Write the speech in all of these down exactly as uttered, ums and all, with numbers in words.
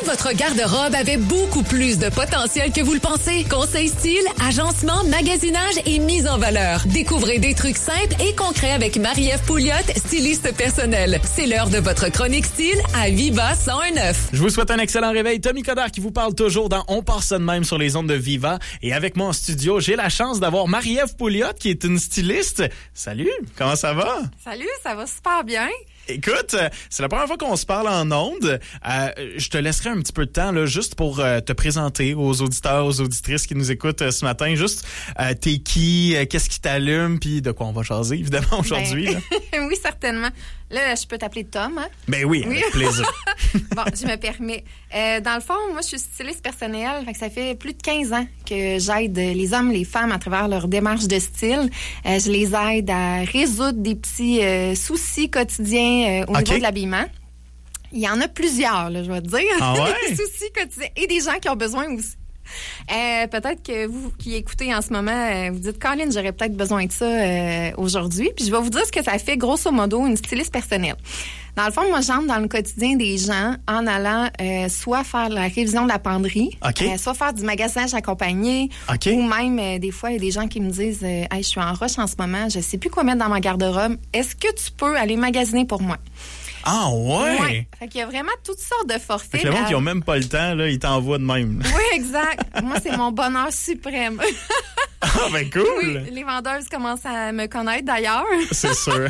votre garde-robe avait beaucoup plus de potentiel que vous le pensez? Conseil style, agencement, magasinage et mise en valeur. Découvrez des trucs simples et concrets avec Marie-Ève Pouliot, styliste personnelle. C'est l'heure de votre chronique style à Viva cent un neuf. Je vous souhaite un excellent réveil. Tommy Coderre qui vous parle toujours dans On part ça de même sur les ondes de Viva. Et avec moi en studio, j'ai la chance d'avoir Marie-Ève Pouliot qui est une styliste. Salut, comment ça va? Salut, ça va super bien. Écoute, c'est la première fois qu'on se parle en ondes. Euh, je te laisserai un petit peu de temps là, juste pour euh, te présenter aux auditeurs, aux auditrices qui nous écoutent euh, ce matin. Juste, euh, t'es qui, euh, qu'est-ce qui t'allume, puis de quoi on va jaser, évidemment, aujourd'hui. Ben, là. oui, certainement. Là, je peux t'appeler Tom, hein? Ben oui, oui. avec plaisir. Bon, je me permets. Euh, dans le fond, moi, je suis styliste personnelle. Fait que ça fait plus de quinze ans que j'aide les hommes, les femmes à travers leur démarche de style. Euh, je les aide à résoudre des petits euh, soucis quotidiens euh, au okay. niveau de l'habillement. Il y en a plusieurs, là, je vais te dire. Ah ouais? Des soucis quotidiens et des gens qui ont besoin aussi. Euh, peut-être que vous qui écoutez en ce moment, euh, vous dites, Colin, j'aurais peut-être besoin de ça euh, aujourd'hui. Puis je vais vous dire ce que ça fait, grosso modo, une styliste personnelle. Dans le fond, moi, j'entre dans le quotidien des gens en allant euh, soit faire la révision de la penderie, okay. euh, soit faire du magasinage accompagné, okay. ou même, euh, des fois, il y a des gens qui me disent, euh, hey, je suis en rush en ce moment, je sais plus quoi mettre dans ma garde-robe. Est-ce que tu peux aller magasiner pour moi? Ah ouais? Ouais. Fait qu'il y a vraiment toutes sortes de forfaits. Fait que le monde à... qui n'a même pas le temps, là, ils t'envoient de même. Oui, exact. Moi, c'est mon bonheur suprême. Ah, ben cool! Oui, les vendeuses commencent à me connaître d'ailleurs. C'est sûr.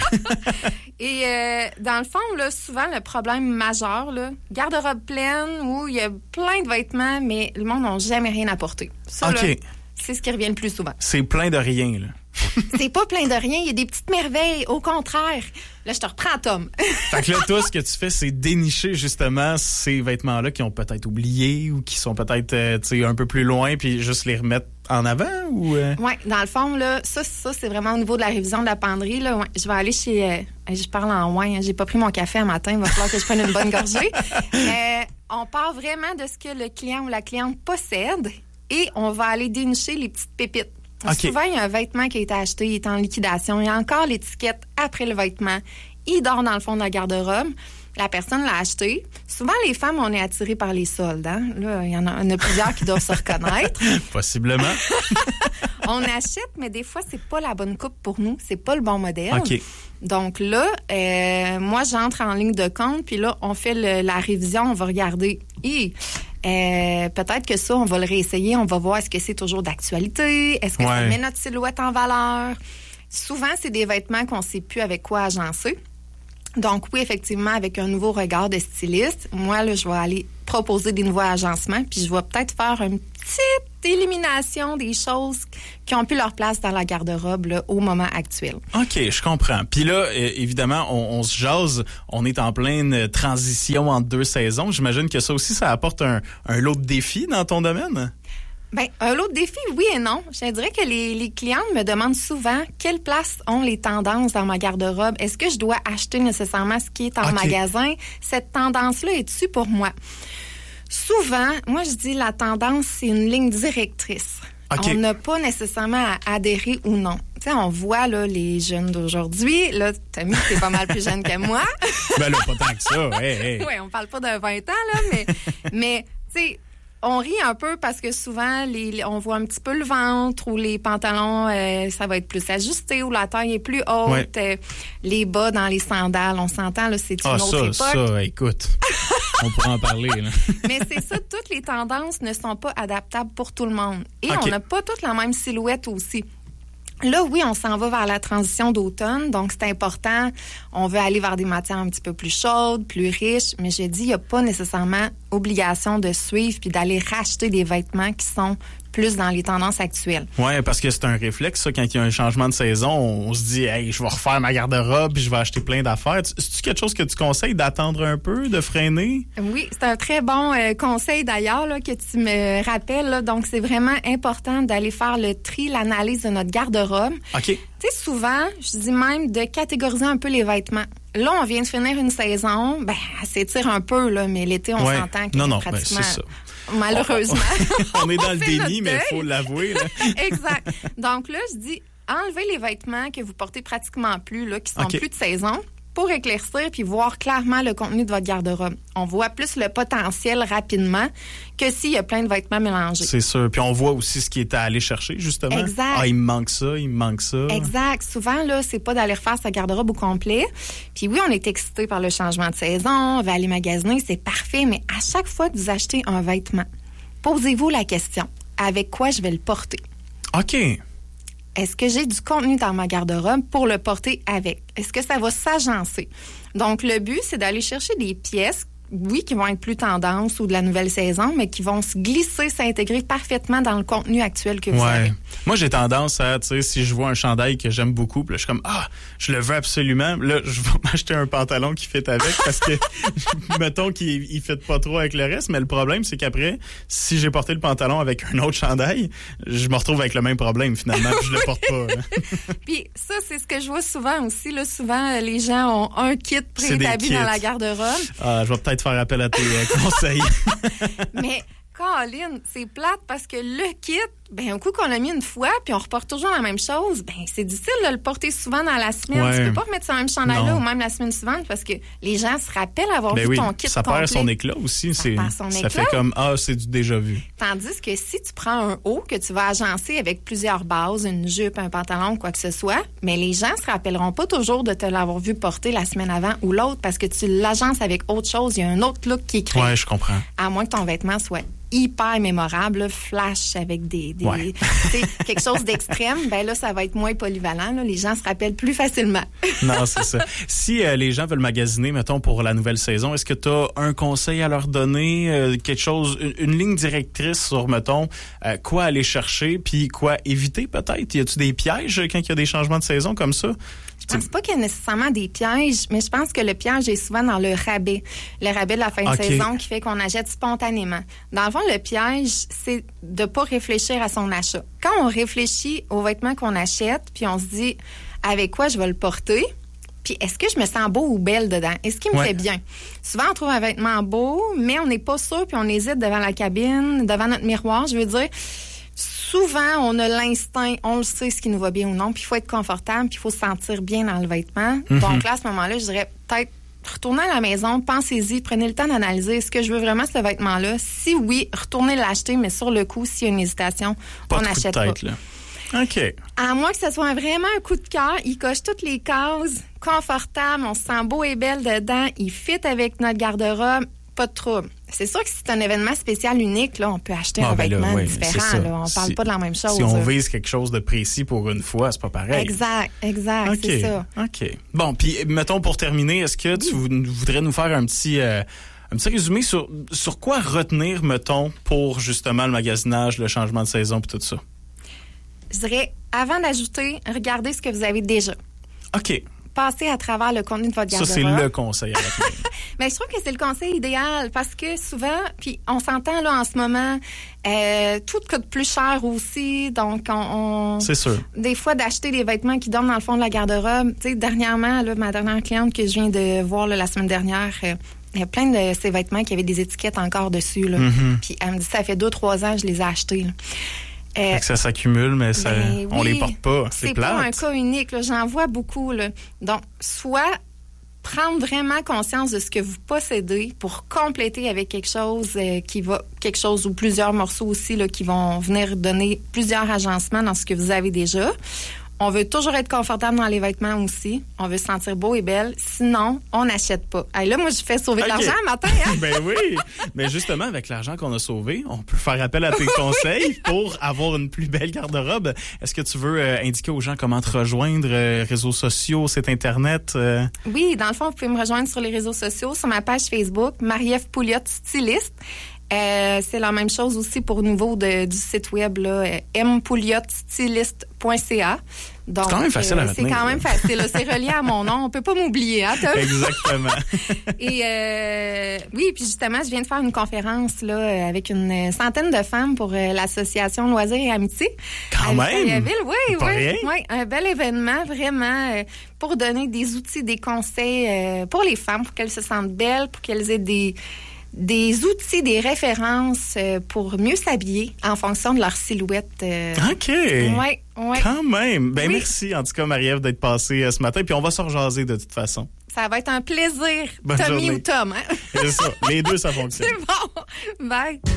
Et euh, dans le fond, là, souvent, le problème majeur, là, garde-robe pleine où il y a plein de vêtements, mais le monde n'a jamais rien apporté. Ça, OK. là, c'est ce qui revient le plus souvent. C'est plein de rien, là. C'est pas plein de rien, il y a des petites merveilles, au contraire. Là, je te reprends, Tom. Fait que là, toi, ce que tu fais, c'est dénicher justement ces vêtements-là qui ont peut-être oublié ou qui sont peut-être euh, tu sais, un peu plus loin, puis juste les remettre en avant ou... Euh... Oui, dans le fond, là, ça, ça c'est vraiment au niveau de la révision de la penderie. Là, ouais. Je vais aller chez... Euh, je parle en wine, hein, j'ai pas pris mon café un matin, il va falloir que je prenne une bonne gorgée. Euh, on part vraiment de ce que le client ou la cliente possède et on va aller dénicher les petites pépites. Okay. Souvent, il y a un vêtement qui a été acheté, il est en liquidation, il y a encore l'étiquette après le vêtement, il dort dans le fond de la garde-robe, la personne l'a acheté. Souvent, les femmes, on est attirées par les soldes. Hein? Là, il y en a, il y en a plusieurs qui doivent se reconnaître. Possiblement. On achète, mais des fois, c'est pas la bonne coupe pour nous, c'est pas le bon modèle. OK. Donc là, euh, moi, j'entre en ligne de compte, puis là, on fait le, la révision, on va regarder. Et, Euh, peut-être que ça, on va le réessayer. On va voir est-ce que c'est toujours d'actualité. Est-ce que ouais. ça met notre silhouette en valeur? Souvent, c'est des vêtements qu'on ne sait plus avec quoi agencer. Donc oui, effectivement, avec un nouveau regard de styliste, moi, là, je vais aller proposer des nouveaux agencements, puis je vais peut-être faire une petite élimination des choses qui ont plus leur place dans la garde-robe là, au moment actuel. OK, je comprends. Puis là, euh, évidemment, on, on se jase, on est en pleine transition entre deux saisons. J'imagine que ça aussi, ça apporte un, un lot de défis dans ton domaine? Bien, un lot de défis, oui et non. Je dirais que les, les clients me demandent souvent quelle place ont les tendances dans ma garde-robe. Est-ce que je dois acheter nécessairement ce qui est en okay. magasin? Cette tendance-là est-tu pour moi? Souvent, moi, je dis la tendance, c'est une ligne directrice. Okay. On n'a pas nécessairement à adhérer ou non. Tu sais, on voit là, les jeunes d'aujourd'hui. Là, Tommy, t'es pas mal plus jeune que moi. Ben là, pas tant que ça. Hey, hey. Oui, on parle pas de vingt ans, là, mais, mais tu sais, on rit un peu parce que souvent, les, on voit un petit peu le ventre ou les pantalons, euh, ça va être plus ajusté ou la taille est plus haute. Ouais. Euh, les bas dans les sandales, on s'entend, là, c'est une ah, autre ça, époque. ça, écoute, on pourra en parler. Là. Mais c'est ça, toutes les tendances ne sont pas adaptables pour tout le monde. Et okay. on n'a pas toutes la même silhouette aussi. Là, oui, on s'en va vers la transition d'automne, donc c'est important. On veut aller vers des matières un petit peu plus chaudes, plus riches, mais j'ai dit, il n'y a pas nécessairement obligation de suivre puis d'aller racheter des vêtements qui sont plus dans les tendances actuelles. Oui, parce que c'est un réflexe, ça, quand il y a un changement de saison, on se dit, hey, je vais refaire ma garde-robe puis je vais acheter plein d'affaires. C'est-tu quelque chose que tu conseilles d'attendre un peu, de freiner? Oui, c'est un très bon euh, conseil d'ailleurs là, que tu me rappelles. Là. Donc, c'est vraiment important d'aller faire le tri, l'analyse de notre garde-robe. OK. Tu sais, souvent, je dis même de catégoriser un peu les vêtements. Là, on vient de finir une saison, ben, elle s'étire un peu, là, mais l'été, on ouais. s'entend qu'il non, est non, pratiquement... Ben, c'est ça. Malheureusement. on est dans on le déni, mais il faut l'avouer. Là. Exact. Donc là, je dis, enlevez les vêtements que vous portez pratiquement plus, là, qui sont okay. plus de saison. pour éclaircir puis voir clairement le contenu de votre garde-robe. On voit plus le potentiel rapidement que s'il y a plein de vêtements mélangés. C'est sûr. Puis on voit aussi ce qui est à aller chercher, justement. Exact. Ah, il me manque ça, il me manque ça. Exact. Souvent, là, c'est pas d'aller refaire sa garde-robe au complet. Puis oui, on est excité par le changement de saison, on va aller magasiner, c'est parfait. Mais à chaque fois que vous achetez un vêtement, posez-vous la question, avec quoi je vais le porter? OK. Est-ce que j'ai du contenu dans ma garde-robe pour le porter avec? Est-ce que ça va s'agencer? Donc, le but, c'est d'aller chercher des pièces, oui, qui vont être plus tendance ou de la nouvelle saison, mais qui vont se glisser, s'intégrer parfaitement dans le contenu actuel que vous ouais. avez. Moi, j'ai tendance à, tu sais, si je vois un chandail que j'aime beaucoup, puis là, je suis comme, ah, je le veux absolument. Là, je vais m'acheter un pantalon qui fit avec parce que, mettons qu'il il fit pas trop avec le reste. Mais le problème, c'est qu'après, si j'ai porté le pantalon avec un autre chandail, je me retrouve avec le même problème finalement, puis je le porte pas. Puis ça, c'est ce que je vois souvent aussi. Là, souvent, les gens ont un kit préétabli dans la garde-robe. Ah, je vais peut-être faire appel à tes euh, conseils. Mais Colin, c'est plate parce que le kit, ben un coup qu'on l'a mis une fois, puis on reporte toujours la même chose, ben c'est difficile de le porter souvent dans la semaine. Ouais. Tu peux pas remettre ce même chandail-là ou même la semaine suivante parce que les gens se rappellent avoir ben vu oui, ton kit ça complet. Perd son éclat aussi. Ça c'est, perd son ça éclat. fait comme, ah, c'est du déjà vu. Tandis que si tu prends un haut que tu vas agencer avec plusieurs bases, une jupe, un pantalon, quoi que ce soit, mais les gens se rappelleront pas toujours de te l'avoir vu porter la semaine avant ou l'autre parce que tu l'agences avec autre chose. Il y a un autre look qui est créé. Ouais, je comprends. À moins que ton vêtement soit hyper mémorable, là, flash avec des, des ouais. quelque chose d'extrême, ben là, ça va être moins polyvalent. Là. Les gens se rappellent plus facilement. Non, c'est ça. Si euh, les gens veulent magasiner, mettons, pour la nouvelle saison, est-ce que tu as un conseil à leur donner, euh, quelque chose, une, une ligne directrice sur, mettons, euh, quoi aller chercher, puis quoi éviter peut-être? Y a-tu des pièges quand il y a des changements de saison comme ça? Je pense pas qu'il y a nécessairement des pièges, mais je pense que le piège est souvent dans le rabais. Le rabais de la fin de okay. saison qui fait qu'on achète spontanément. Dans le fond, le piège, c'est de pas réfléchir à son achat. Quand on réfléchit aux vêtements qu'on achète, puis on se dit avec quoi je vais le porter, puis est-ce que je me sens beau ou belle dedans? Est-ce qu'il me ouais. fait bien? Souvent, on trouve un vêtement beau, mais on n'est pas sûr, puis on hésite devant la cabine, devant notre miroir. Je veux dire... Souvent, on a l'instinct, on le sait ce qui nous va bien ou non, puis il faut être confortable, puis il faut se sentir bien dans le vêtement. Mm-hmm. Donc là, à ce moment-là, je dirais peut-être retournez à la maison, pensez-y, prenez le temps d'analyser est-ce que je veux vraiment ce vêtement-là. Si oui, retournez l'acheter, mais sur le coup, s'il y a une hésitation, pas on n'achète pas. Là. OK. À moins que ce soit vraiment un coup de cœur, il coche toutes les cases, confortable, on se sent beau et belle dedans, il fit avec notre garde-robe, pas de trouble. C'est sûr que si c'est un événement spécial unique, là, on peut acheter ah, un ben vêtement là, oui, différent. Là, on parle si, pas de la même chose. Si on là. vise quelque chose de précis pour une fois, c'est pas pareil. Exact, exact, okay, c'est ça. OK. Bon, puis mettons pour terminer, est-ce que tu oui. voudrais nous faire un petit... Euh, un petit résumé sur, sur quoi retenir, mettons, pour justement le magasinage, le changement de saison et tout ça? Je dirais, avant d'ajouter, regardez ce que vous avez déjà. OK. Passez à travers le contenu de votre garde-robe. Ça, c'est le conseil à retenir. Mais je trouve que c'est le conseil idéal parce que souvent, puis on s'entend là en ce moment, euh, tout coûte plus cher aussi, donc on, on... C'est sûr. Des fois, d'acheter des vêtements qui dorment dans le fond de la garde-robe. Tu sais, dernièrement, là, ma dernière cliente que je viens de voir là, la semaine dernière... Euh, il y a plein de ces vêtements qui avaient des étiquettes encore dessus. Là. Mm-hmm. Puis elle me dit, ça fait deux, trois ans que je les ai achetés. Là. Euh, ça s'accumule, mais ça, ben, on oui, les porte pas. C'est, c'est plate. pas un cas unique. Là. J'en vois beaucoup. Là. Donc, soit prendre vraiment conscience de ce que vous possédez pour compléter avec quelque chose euh, qui va, quelque chose ou plusieurs morceaux aussi là, qui vont venir donner plusieurs agencements dans ce que vous avez déjà. On veut toujours être confortable dans les vêtements aussi. On veut se sentir beau et belle. Sinon, on n'achète pas. Hey, là, moi, je fais sauver okay. de l'argent matin. Hein? Ben oui. Mais justement, avec l'argent qu'on a sauvé, on peut faire appel à tes conseils pour avoir une plus belle garde-robe. Est-ce que tu veux euh, indiquer aux gens comment te rejoindre, euh, réseaux sociaux, site Internet? Euh... Oui, dans le fond, vous pouvez me rejoindre sur les réseaux sociaux, sur ma page Facebook, Marie-Ève Pouliot, styliste. Euh, c'est la même chose aussi pour niveau de, du site web, là, m pouliot styliste point c a. Donc, c'est quand même facile euh, à retenir. C'est quand même facile. Là, c'est relié à mon nom. On peut pas m'oublier, hein, Tom? Exactement. Et euh, oui, puis justement, je viens de faire une conférence là avec une centaine de femmes pour euh, l'association Loisirs et Amitié. Quand même! Oui, oui, oui. Un bel événement, vraiment, euh, pour donner des outils, des conseils euh, pour les femmes, pour qu'elles se sentent belles, pour qu'elles aient des... des outils, des références euh, pour mieux s'habiller en fonction de leur silhouette. Euh... OK. Oui, oui. Quand même. Ben oui. Merci, en tout cas, Marie-Ève, d'être passée euh, ce matin. Puis on va se rejaser de toute façon. Ça va être un plaisir. Bonne Tommy journée. ou Tom, hein? C'est ça. Les deux, ça fonctionne. C'est bon. Bye.